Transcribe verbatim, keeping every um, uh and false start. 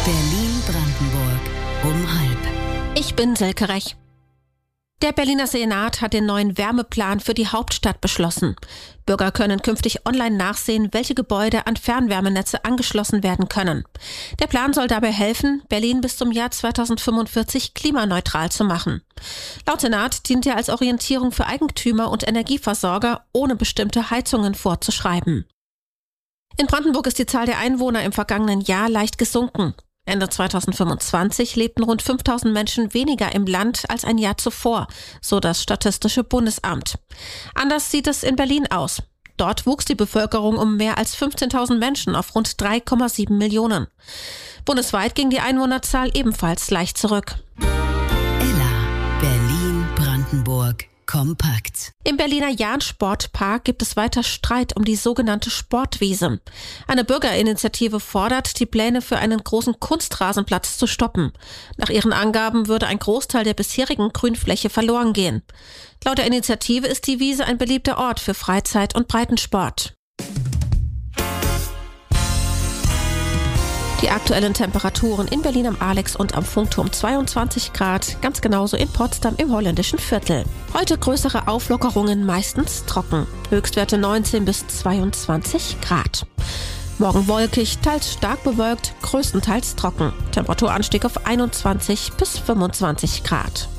Berlin-Brandenburg um halb. Ich bin Silke Rech. Der Berliner Senat hat den neuen Wärmeplan für die Hauptstadt beschlossen. Bürger können künftig online nachsehen, welche Gebäude an Fernwärmenetze angeschlossen werden können. Der Plan soll dabei helfen, Berlin bis zum Jahr zweitausendfünfundvierzig klimaneutral zu machen. Laut Senat dient er als Orientierung für Eigentümer und Energieversorger, ohne bestimmte Heizungen vorzuschreiben. In Brandenburg ist die Zahl der Einwohner im vergangenen Jahr leicht gesunken. Ende zweitausendfünfundzwanzig lebten rund fünftausend Menschen weniger im Land als ein Jahr zuvor, so das Statistische Bundesamt. Anders sieht es in Berlin aus. Dort wuchs die Bevölkerung um mehr als fünfzehntausend Menschen auf rund drei Komma sieben Millionen. Bundesweit ging die Einwohnerzahl ebenfalls leicht zurück. Ella, Berlin-Brandenburg kompakt. Im Berliner Jahn-Sportpark gibt es weiter Streit um die sogenannte Sportwiese. Eine Bürgerinitiative fordert, die Pläne für einen großen Kunstrasenplatz zu stoppen. Nach ihren Angaben würde ein Großteil der bisherigen Grünfläche verloren gehen. Laut der Initiative ist die Wiese ein beliebter Ort für Freizeit- und Breitensport. Die aktuellen Temperaturen in Berlin am Alex und am Funkturm zweiundzwanzig Grad, ganz genauso in Potsdam im holländischen Viertel. Heute größere Auflockerungen, meistens trocken. Höchstwerte neunzehn bis zweiundzwanzig Grad. Morgen wolkig, teils stark bewölkt, größtenteils trocken. Temperaturanstieg auf einundzwanzig bis fünfundzwanzig Grad.